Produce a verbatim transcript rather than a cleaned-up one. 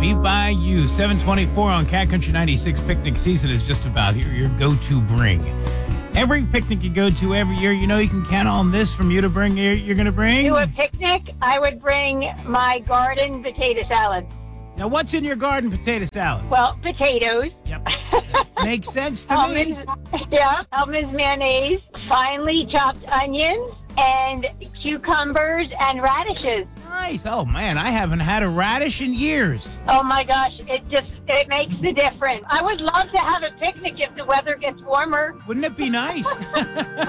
Me by You. seven twenty-four on Cat Country ninety-six. Picnic season is just about here. Your go-to bring. Every picnic you go to every year, you know you can count on this from you to bring. You're, you're going to bring? To a picnic, I would bring my garden potato salad. Now, what's in your garden potato salad? Well, potatoes. Yep. Makes sense to me. Almonds, yeah, almonds, mayonnaise, finely chopped onions, and cucumbers and radishes. Nice. Oh, man, I haven't had a radish in years. Oh, my gosh, it just, it makes the difference. I would love to have a picnic if the weather gets warmer. Wouldn't it be nice?